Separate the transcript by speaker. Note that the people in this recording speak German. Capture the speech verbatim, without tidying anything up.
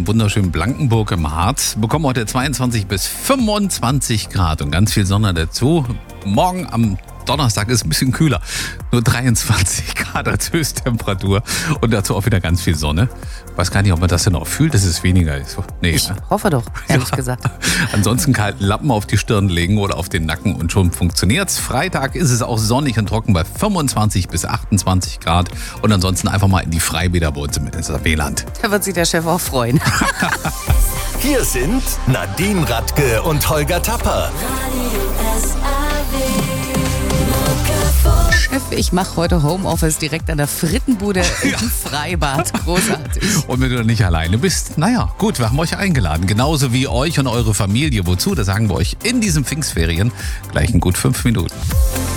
Speaker 1: im wunderschönen Blankenburg im Harz. Bekommen heute zweiundzwanzig bis fünfundzwanzig Grad und ganz viel Sonne dazu. Morgen am Donnerstag ist ein bisschen kühler. Nur dreiundzwanzig Grad als Höchsttemperatur und dazu auch wieder ganz viel Sonne. Weiß gar nicht, ob man das denn auch fühlt, dass es weniger ist. Nee,
Speaker 2: Ich
Speaker 1: ne?
Speaker 2: hoffe doch, ehrlich
Speaker 1: Ja.
Speaker 2: gesagt.
Speaker 1: Ansonsten kalten Lappen auf die Stirn legen oder auf den Nacken und schon funktioniert's. Freitag ist es auch sonnig und trocken bei fünfundzwanzig bis achtundzwanzig Grad. Und ansonsten einfach mal in die Freibäder bei uns im Weland.
Speaker 2: Da wird sich der Chef auch freuen.
Speaker 3: Hier sind Nadine Radke und Holger Tapper.
Speaker 2: Chef, ich mache heute Homeoffice direkt an der Frittenbude im Freibad. Großartig.
Speaker 1: Und wenn du dann nicht alleine bist, naja, gut, wir haben euch eingeladen. Genauso wie euch und eure Familie. Wozu? Das sagen wir euch in diesen Pfingstferien gleich in gut fünf Minuten.